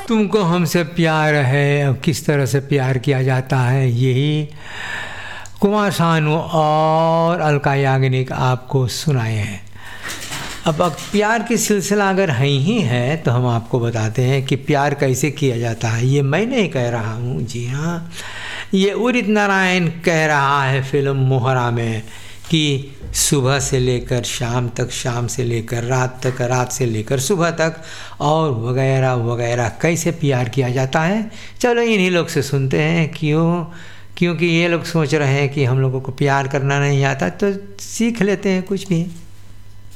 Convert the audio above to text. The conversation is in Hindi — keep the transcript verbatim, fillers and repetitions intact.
तुमको हमसे प्यार है, किस तरह से प्यार किया जाता है, यही कुमार सानू और अलका याग्निक आपको सुनाए हैं। अब अब प्यार की सिलसिला अगर है ही है तो हम आपको बताते हैं कि प्यार कैसे किया जाता है। ये मैं नहीं कह रहा हूँ, जी हाँ, ये उदित नारायण कह रहा है फिल्म मोहरा में कि सुबह से लेकर शाम तक, शाम से लेकर रात तक, रात से लेकर सुबह तक और वगैरह वगैरह कैसे प्यार किया जाता है। चलो इन्हीं लोग से सुनते हैं। क्यों? क्योंकि ये लोग सोच रहे हैं कि हम लोगों को प्यार करना नहीं आता, तो सीख लेते हैं कुछ भी।